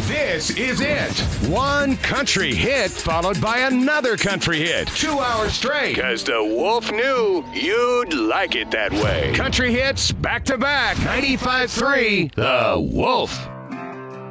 This is it. One country hit followed by another country hit. 2 hours straight. Because the Wolf knew you'd like it that way. Country hits back to back. 95.3 The Wolf.